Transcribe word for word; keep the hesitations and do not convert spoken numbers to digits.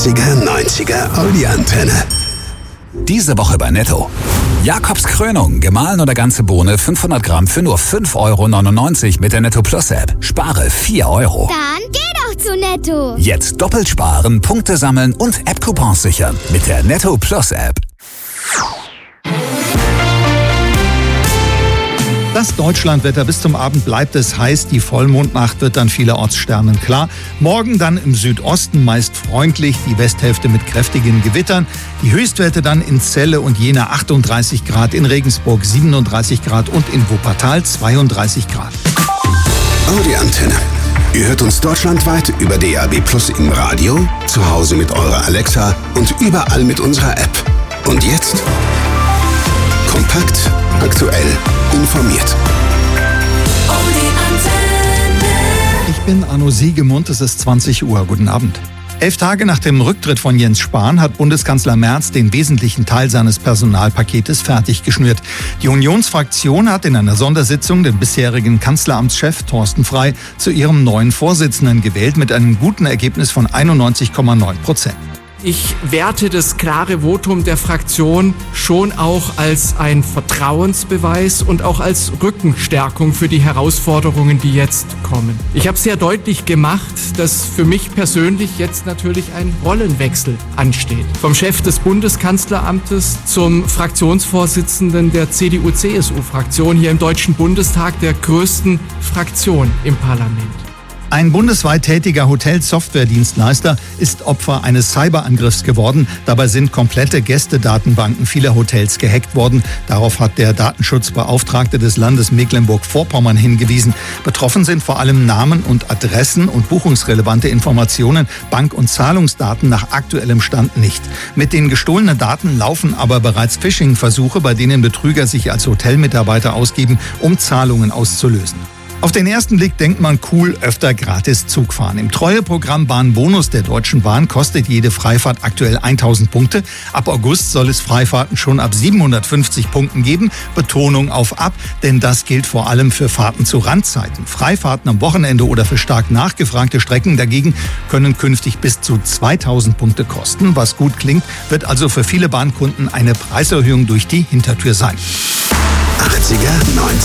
achtziger, neunziger Audi-Antenne. Diese Woche bei Netto. Jakobs Krönung, gemahlen oder ganze Bohne, fünfhundert Gramm für nur fünf Euro neunundneunzig mit der Netto Plus App. Spare vier Euro. Dann geh doch zu Netto. Jetzt doppelt sparen, Punkte sammeln und App-Coupons sichern mit der Netto Plus App. Das Deutschlandwetter: bis zum Abend bleibt es heiß. Die Vollmondnacht wird dann vielerorts sternenklar. Morgen dann im Südosten meist freundlich, die Westhälfte mit kräftigen Gewittern. Die Höchstwerte dann in Celle und Jena achtunddreißig Grad, in Regensburg siebenunddreißig Grad und in Wuppertal zweiunddreißig Grad. Audi-Antenne. Ihr hört uns deutschlandweit über D A B Plus im Radio, zu Hause mit eurer Alexa und überall mit unserer App. Und jetzt kompakt, aktuell, informiert. Ich bin Arno Siegemund, es ist zwanzig Uhr. Guten Abend. Elf Tage nach dem Rücktritt von Jens Spahn hat Bundeskanzler Merz den wesentlichen Teil seines Personalpaketes fertig geschnürt. Die Unionsfraktion hat in einer Sondersitzung den bisherigen Kanzleramtschef Thorsten Frey zu ihrem neuen Vorsitzenden gewählt, mit einem guten Ergebnis von einundneunzig Komma neun Prozent. Ich werte das klare Votum der Fraktion schon auch als ein Vertrauensbeweis und auch als Rückenstärkung für die Herausforderungen, die jetzt kommen. Ich habe sehr deutlich gemacht, dass für mich persönlich jetzt natürlich ein Rollenwechsel ansteht. Vom Chef des Bundeskanzleramtes zum Fraktionsvorsitzenden der C D U C S U-Fraktion hier im Deutschen Bundestag, der größten Fraktion im Parlament. Ein bundesweit tätiger Hotelsoftwaredienstleister ist Opfer eines Cyberangriffs geworden. Dabei sind komplette Gästedatenbanken vieler Hotels gehackt worden. Darauf hat der Datenschutzbeauftragte des Landes Mecklenburg-Vorpommern hingewiesen. Betroffen sind vor allem Namen und Adressen und buchungsrelevante Informationen, Bank- und Zahlungsdaten nach aktuellem Stand nicht. Mit den gestohlenen Daten laufen aber bereits Phishing-Versuche, bei denen Betrüger sich als Hotelmitarbeiter ausgeben, um Zahlungen auszulösen. Auf den ersten Blick denkt man, cool, öfter gratis Zug fahren. Im Treueprogramm Bahnbonus der Deutschen Bahn kostet jede Freifahrt aktuell tausend Punkte. Ab August soll es Freifahrten schon ab siebenhundertfünfzig Punkten geben. Betonung auf ab, denn das gilt vor allem für Fahrten zu Randzeiten. Freifahrten am Wochenende oder für stark nachgefragte Strecken dagegen können künftig bis zu zweitausend Punkte kosten. Was gut klingt, wird also für viele Bahnkunden eine Preiserhöhung durch die Hintertür sein. achtziger, neunziger